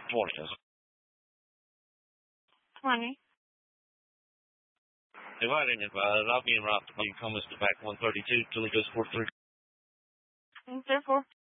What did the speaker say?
20, is it? 20. If I didn't advise, I'll be in right to be comments to back 132 till he goes 43. Therefore.